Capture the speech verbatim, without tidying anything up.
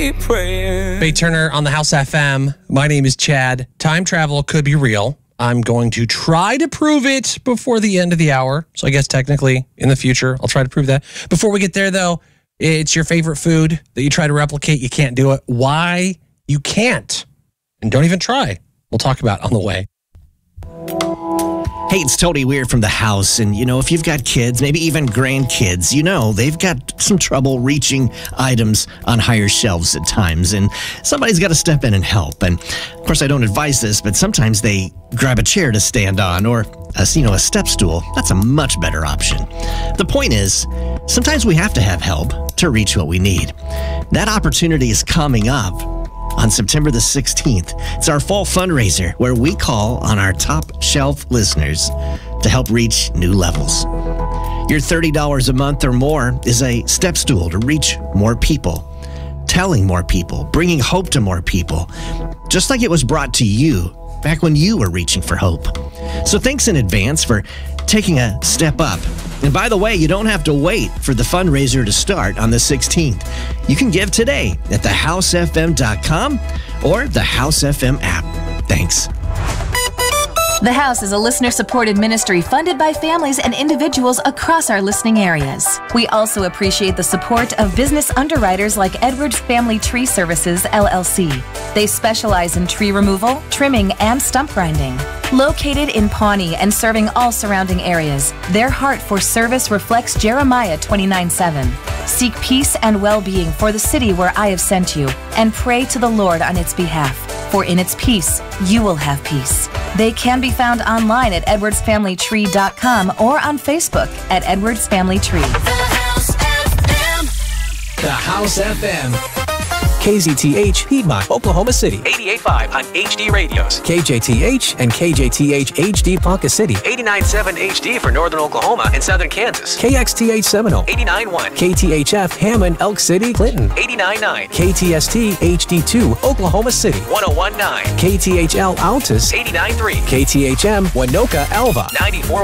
keep praying. Faye Turner on the House F M. My name is Chad. Time travel could be real. I'm going to try to prove it before the end of the hour. So I guess technically in the future, I'll try to prove that. Before we get there, though, it's your favorite food that you try to replicate. You can't do it. Why you can't. And don't even try. We'll talk about on the way. Hey, it's Tony Weird from the house. And, you know, if you've got kids, maybe even grandkids, you know, they've got some trouble reaching items on higher shelves at times. And somebody's got to step in and help. And, of course, I don't advise this, but sometimes they grab a chair to stand on or, a, you know, a step stool. That's a much better option. The point is, sometimes we have to have help to reach what we need. That opportunity is coming up on September the sixteenth. It's our fall fundraiser where we call on our top shelf listeners to help reach new levels. Your thirty dollars a month or more is a step stool to reach more people, telling more people, bringing hope to more people, just like it was brought to you back when you were reaching for hope. So thanks in advance for taking a step up. And by the way, you don't have to wait for the fundraiser to start on the sixteenth. You can give today at the house f m dot com or the House F M app. Thanks. The House is a listener-supported ministry funded by families and individuals across our listening areas. We also appreciate the support of business underwriters like Edwards Family Tree Services, L L C. They specialize in tree removal, trimming, and stump grinding. Located in Pawnee and serving all surrounding areas, their heart for service reflects Jeremiah twenty-nine seven. Seek peace and well-being for the city where I have sent you, and pray to the Lord on its behalf. For in its peace, you will have peace. They can be found online at edwards family tree dot com or on Facebook at Edwards Family Tree. The House F M. The House F M. K Z T H, Piedmont, Oklahoma City. eighty-eight point five on H D radios. K J T H and K J T H H D Ponca City. eighty-nine point seven H D for northern Oklahoma and southern Kansas. K X T H Seminole. eighty-nine point one. K T H F, Hammond, Elk City, Clinton. eighty-nine point nine. K T S T H D two, Oklahoma City. one oh one point nine. K T H L, Altus. eighty-nine point three. K T H M, Winoka, Alva. ninety-four